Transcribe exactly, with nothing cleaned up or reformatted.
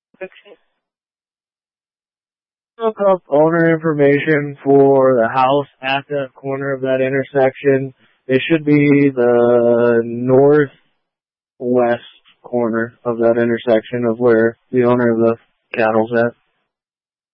Look up owner information for the house at the corner of that intersection. It should be the northwest corner of that intersection of where the owner of the cattle's at.